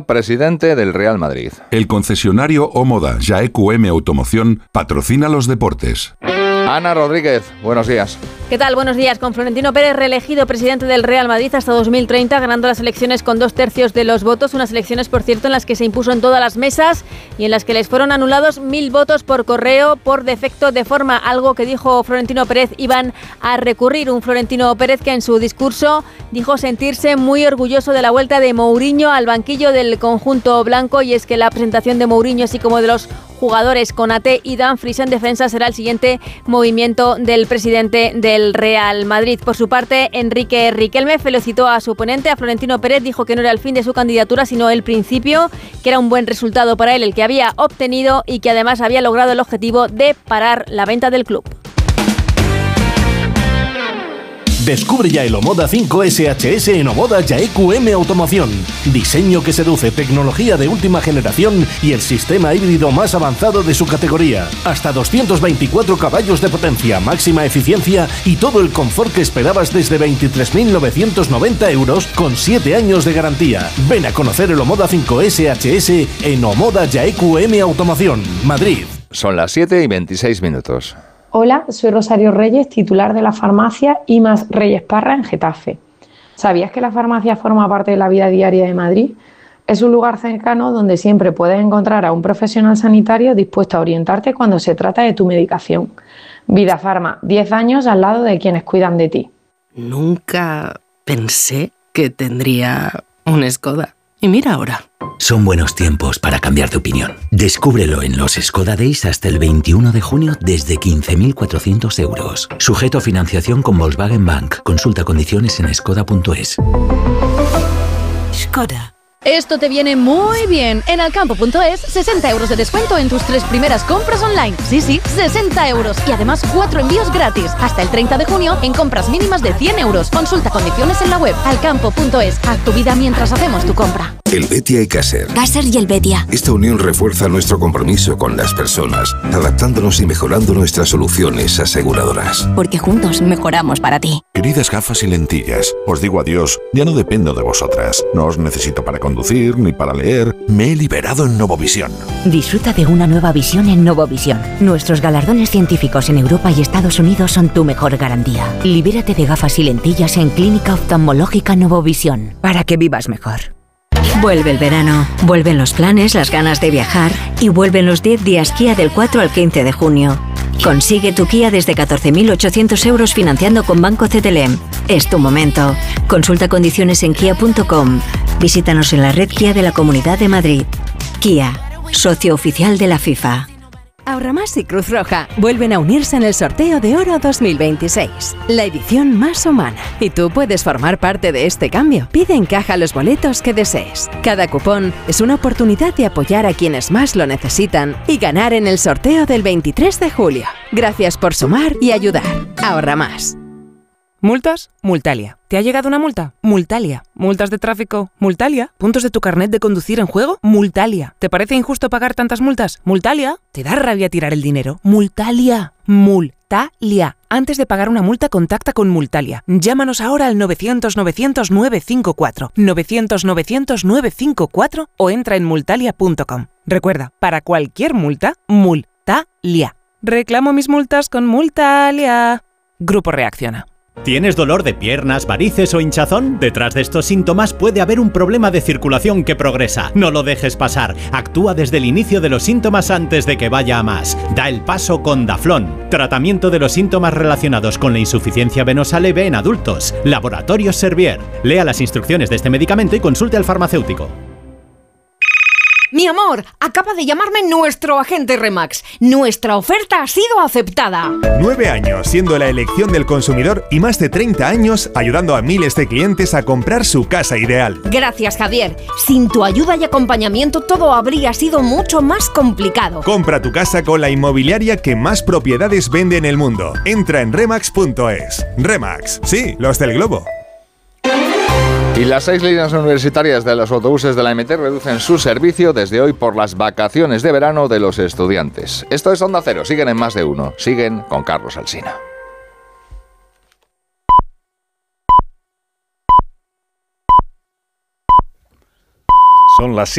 presidente del Real Madrid. El concesionario Omoda Jaeq Automoción patrocina los deportes. Ana Rodríguez, buenos días. ¿Qué tal? Buenos días. Con Florentino Pérez reelegido presidente del Real Madrid hasta 2030, ganando las elecciones con 2/3 de los votos. Unas elecciones, por cierto, en las que se impuso en todas las mesas y en las que les fueron anulados 1.000 votos por correo por defecto de forma, algo que dijo Florentino Pérez iban a recurrir. Un Florentino Pérez que en su discurso dijo sentirse muy orgulloso de la vuelta de Mourinho al banquillo del conjunto blanco, y es que la presentación de Mourinho, así como de los jugadores Konaté y Dumfries en defensa, será el siguiente movimiento del presidente del Real Madrid. Por su parte, Enrique Riquelme felicitó a su oponente, a Florentino Pérez. Dijo que no era el fin de su candidatura, sino el principio, que era un buen resultado para él el que había obtenido y que además había logrado el objetivo de parar la venta del club. Descubre ya el Omoda 5 SHS en Omoda Jaeq Automoción. Diseño que seduce, tecnología de última generación y el sistema híbrido más avanzado de su categoría. Hasta 224 caballos de potencia, máxima eficiencia y todo el confort que esperabas desde 23.990 euros con 7 años de garantía. Ven a conocer el Omoda 5 SHS en Omoda Jaeq Automoción, Madrid. Son las 7:26. Hola, soy Rosario Reyes, titular de la farmacia IMAS Reyes Parra en Getafe. ¿Sabías que la farmacia forma parte de la vida diaria de Madrid? Es un lugar cercano donde siempre puedes encontrar a un profesional sanitario dispuesto a orientarte cuando se trata de tu medicación. Vida Farma, 10 años al lado de quienes cuidan de ti. Nunca pensé que tendría un Skoda. Y mira ahora. Son buenos tiempos para cambiar de opinión. Descúbrelo en los Skoda Days hasta el 21 de junio desde 15.400 euros. Sujeto a financiación con Volkswagen Bank. Consulta condiciones en skoda.es. Skoda. Esto te viene muy bien. En Alcampo.es, 60 euros de descuento en tus 3 primeras compras online. Sí, 60 euros. Y además 4 envíos gratis. Hasta el 30 de junio en compras mínimas de 100 euros. Consulta condiciones en la web. Alcampo.es. Haz tu vida mientras hacemos tu compra. El Betia y Caser. Caser y el Betia. Esta unión refuerza nuestro compromiso con las personas, adaptándonos y mejorando nuestras soluciones aseguradoras. Porque juntos mejoramos para ti. Queridas gafas y lentillas, os digo adiós, ya no dependo de vosotras. No os necesito para conducir ni para leer. Me he liberado en Novovisión. Disfruta de una nueva visión en Novovisión. Nuestros galardones científicos en Europa y Estados Unidos son tu mejor garantía. Libérate de gafas y lentillas en Clínica Oftalmológica Novovisión, para que vivas mejor. Vuelve el verano, vuelven los planes, las ganas de viajar y vuelven los 10 días Kia del 4 al 15 de junio. Consigue tu Kia desde 14.800 euros financiando con Banco CTLM. Es tu momento. Consulta condiciones en kia.com. Visítanos en la red Kia de la Comunidad de Madrid. Kia, socio oficial de la FIFA. Ahorramás y Cruz Roja vuelven a unirse en el sorteo de Oro 2026, la edición más humana. Y tú puedes formar parte de este cambio. Pide en caja los boletos que desees. Cada cupón es una oportunidad de apoyar a quienes más lo necesitan y ganar en el sorteo del 23 de julio. Gracias por sumar y ayudar. Ahorra más. ¿Multas? Multalia. ¿Te ha llegado una multa? Multalia. ¿Multas de tráfico? Multalia. ¿Puntos de tu carnet de conducir en juego? Multalia. ¿Te parece injusto pagar tantas multas? Multalia. ¿Te da rabia tirar el dinero? Multalia. Multalia. Antes de pagar una multa, contacta con Multalia. Llámanos ahora al 900-900-954, 900-900-954 o entra en multalia.com. Recuerda, para cualquier multa, Multalia. Reclamo mis multas con Multalia. Grupo Reacciona. ¿Tienes dolor de piernas, varices o hinchazón? Detrás de estos síntomas puede haber un problema de circulación que progresa. No lo dejes pasar. Actúa desde el inicio de los síntomas antes de que vaya a más. Da el paso con Daflón. Tratamiento de los síntomas relacionados con la insuficiencia venosa leve en adultos. Laboratorios Servier. Lea las instrucciones de este medicamento y consulte al farmacéutico. Mi amor, acaba de llamarme nuestro agente Remax. Nuestra oferta ha sido aceptada. 9 años siendo la elección del consumidor y más de 30 años ayudando a miles de clientes a comprar su casa ideal. Gracias, Javier. Sin tu ayuda y acompañamiento todo habría sido mucho más complicado. Compra tu casa con la inmobiliaria que más propiedades vende en el mundo. Entra en remax.es. Remax, sí, los del globo. Y las 6 líneas universitarias de los autobuses de la MT reducen su servicio desde hoy por las vacaciones de verano de los estudiantes. Esto es Onda Cero, siguen en Más de Uno, siguen con Carlos Alsina. Son las